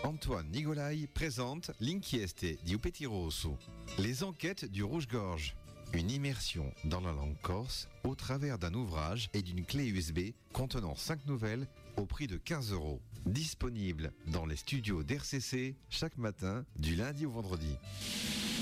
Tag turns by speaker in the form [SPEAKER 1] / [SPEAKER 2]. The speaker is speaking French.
[SPEAKER 1] Antoine Nigolai présente L'inchieste di Petit Rosso, les enquêtes du Rouge-Gorge. Une immersion dans la langue corse au travers d'un ouvrage et d'une clé USB contenant 5 nouvelles au prix de 15 €. Disponible dans les studios d'RCC chaque matin du lundi au vendredi.